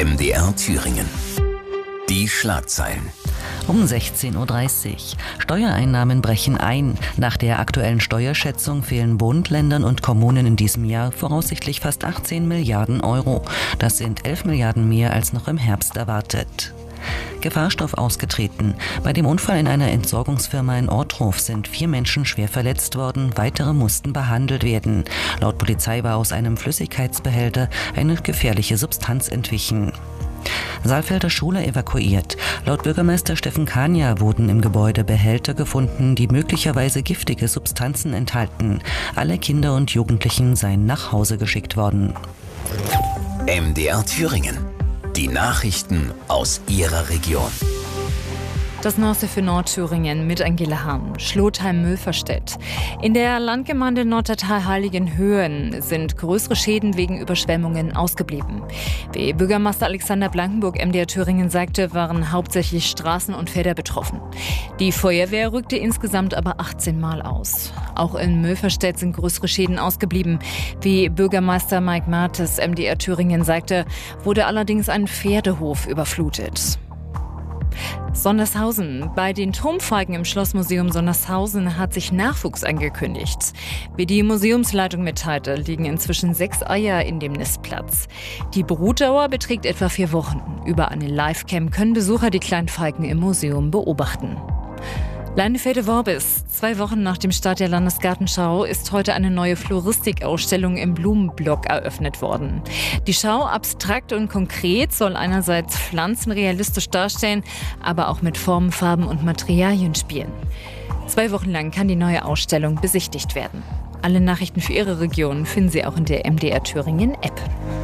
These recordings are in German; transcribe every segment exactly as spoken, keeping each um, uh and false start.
M D R Thüringen. Die Schlagzeilen. Um sechzehn Uhr dreißig. Steuereinnahmen brechen ein. Nach der aktuellen Steuerschätzung fehlen Bund, Ländern und Kommunen in diesem Jahr voraussichtlich fast achtzehn Milliarden Euro. Das sind elf Milliarden mehr als noch im Herbst erwartet. Gefahrstoff ausgetreten. Bei dem Unfall in einer Entsorgungsfirma in Ortruf sind vier Menschen schwer verletzt worden, weitere mussten behandelt werden. Laut Polizei war aus einem Flüssigkeitsbehälter eine gefährliche Substanz entwichen. Saalfelder Schule evakuiert. Laut Bürgermeister Steffen Kania wurden im Gebäude Behälter gefunden, die möglicherweise giftige Substanzen enthalten. Alle Kinder und Jugendlichen seien nach Hause geschickt worden. M D R Thüringen. Die Nachrichten aus Ihrer Region. Das Neueste für Nordthüringen mit Angela Hahn. Schlotheim-Mülverstedt. In der Landgemeinde Norddertal-Heiligenhöhen sind größere Schäden wegen Überschwemmungen ausgeblieben. Wie Bürgermeister Alexander Blankenburg M D R Thüringen sagte, waren hauptsächlich Straßen und Felder betroffen. Die Feuerwehr rückte insgesamt aber achtzehn Mal aus. Auch in Mülverstedt sind größere Schäden ausgeblieben. Wie Bürgermeister Mike Martes M D R Thüringen sagte, wurde allerdings ein Pferdehof überflutet. Sondershausen. Bei den Turmfeigen im Schlossmuseum Sondershausen hat sich Nachwuchs angekündigt. Wie die Museumsleitung mitteilte, liegen inzwischen sechs Eier in dem Nistplatz. Die Brutdauer beträgt etwa vier Wochen. Über eine Livecam können Besucher die kleinen Feigen im Museum beobachten. Leinefelde-Worbis. Zwei Wochen nach dem Start der Landesgartenschau ist heute eine neue Floristikausstellung im Blumenblock eröffnet worden. Die Schau, abstrakt und konkret, soll einerseits Pflanzen realistisch darstellen, aber auch mit Formen, Farben und Materialien spielen. Zwei Wochen lang kann die neue Ausstellung besichtigt werden. Alle Nachrichten für Ihre Region finden Sie auch in der M D R Thüringen App.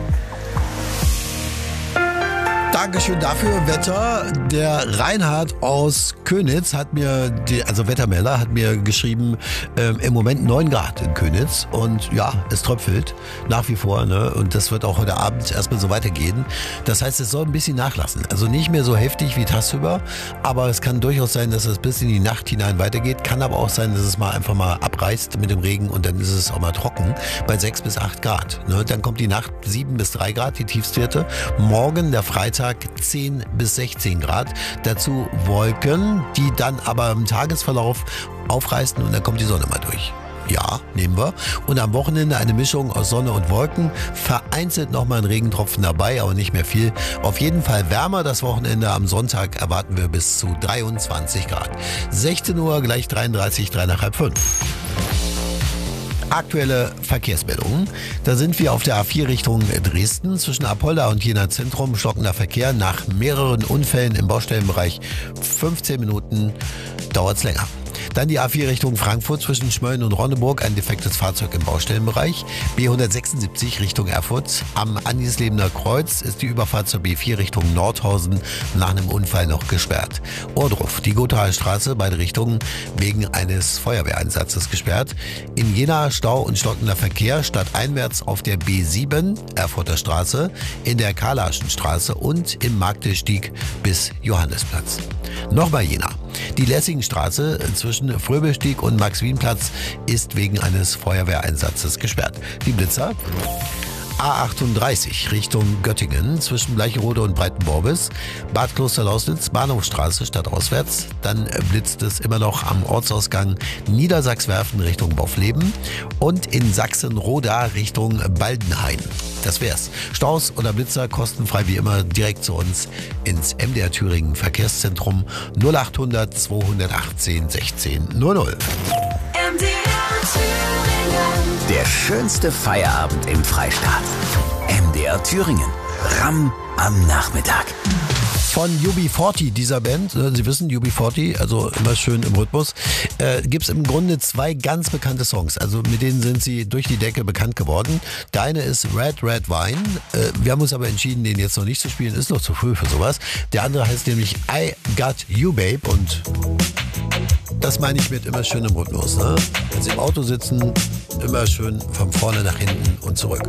Dankeschön dafür, Wetter. Der Reinhard aus Könitz hat mir, die, also Wettermelder, hat mir geschrieben, ähm, im Moment neun Grad in Könitz und ja, es tröpfelt nach wie vor, ne? Und das wird auch heute Abend erstmal so weitergehen. Das heißt, es soll ein bisschen nachlassen. Also nicht mehr so heftig wie tagsüber, aber es kann durchaus sein, dass es bis in die Nacht hinein weitergeht. Kann aber auch sein, dass es mal einfach mal abreißt mit dem Regen und dann ist es auch mal trocken bei sechs bis acht Grad. Ne? Dann kommt die Nacht sieben bis drei Grad, die Tiefstwerte. Morgen, der Freitag, zehn bis sechzehn Grad. Dazu Wolken, die dann aber im Tagesverlauf aufreißen und dann kommt die Sonne mal durch. Ja, nehmen wir. Und am Wochenende eine Mischung aus Sonne und Wolken. Vereinzelt nochmal ein Regentropfen dabei, aber nicht mehr viel. Auf jeden Fall wärmer das Wochenende. Am Sonntag erwarten wir bis zu dreiundzwanzig Grad. sechzehn Uhr, gleich dreiunddreißig, drei nach halb fünf. Aktuelle Verkehrsmeldungen. Da sind wir auf der A vier Richtung Dresden. Zwischen Apolda und Jena Zentrum stockender Verkehr. Nach mehreren Unfällen im Baustellenbereich fünfzehn Minuten dauert es länger. Dann die A vier Richtung Frankfurt zwischen Schmölln und Ronneburg, ein defektes Fahrzeug im Baustellenbereich. B hundertsechsundsiebzig Richtung Erfurt. Am Andieslebener Kreuz ist die Überfahrt zur B vier Richtung Nordhausen nach einem Unfall noch gesperrt. Ohrdruf, die Gothaer-Straße, beide Richtungen wegen eines Feuerwehreinsatzes gesperrt. In Jena Stau und stockender Verkehr stadteinwärts auf der B sieben, Erfurter Straße, in der Karlaschenstraße und im Marktestieg bis Johannesplatz. Nochmal Jena. Die Lessingstraße zwischen Fröbelstieg und Max-Wien-Platz ist wegen eines Feuerwehreinsatzes gesperrt. Die Blitzer. A achtunddreißig Richtung Göttingen zwischen Bleicherode und Breitenborbis, Bad Klosterlausnitz, Bahnhofstraße stadtauswärts. Dann blitzt es immer noch am Ortsausgang Niedersachswerfen Richtung Baufleben und in Sachsenroda Richtung Baldenhain. Das wär's. Staus oder Blitzer kostenfrei wie immer direkt zu uns ins M D R Thüringen Verkehrszentrum null achthundert zweihundertachtzehn sechzehn null null. M D R Thüringen. Der schönste Feierabend im Freistaat. M D R Thüringen. Ram am Nachmittag. Von U B vierzig, dieser Band, Sie wissen, U B vierzig, also immer schön im Rhythmus, äh, gibt es im Grunde zwei ganz bekannte Songs. Also mit denen sind sie durch die Decke bekannt geworden. Der eine ist Red Red Wine. Äh, wir haben uns aber entschieden, den jetzt noch nicht zu spielen. Ist noch zu früh für sowas. Der andere heißt nämlich I Got You Babe und das meine ich mit immer schön im Rhythmus. Ne? Wenn Sie im Auto sitzen, immer schön von vorne nach hinten und zurück.